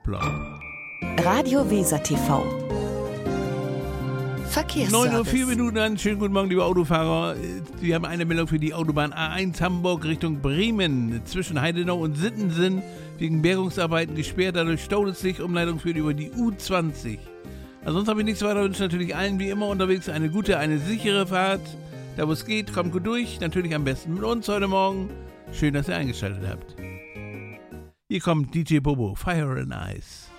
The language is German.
Hoppla. Radio Weser TV. 9:04 Minuten an. Schönen guten Morgen, liebe Autofahrer. Wir haben eine Meldung für die Autobahn A1 Hamburg Richtung Bremen. Zwischen Heidenau und Sittensen wegen Bergungsarbeiten gesperrt. Dadurch staut es sich. Umleitung führt über die U20. Ansonsten habe ich nichts weiter. Wünsche natürlich allen wie immer unterwegs eine gute, eine sichere Fahrt. Da wo es geht, kommt gut durch. Natürlich am besten mit uns heute Morgen. Schön, dass ihr eingeschaltet habt. Hier kommt DJ Bobo, Fire and Ice.